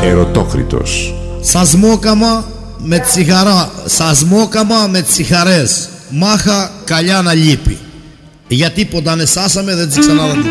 Ερωτόκριτος. Σασμόκαμα με τσιγαρά, σασμόκαμα με τσιχαρές. Μάχα καλιά να λείπει. Γιατί ποντανεσάσαμε δεν τις ξαναδούμε.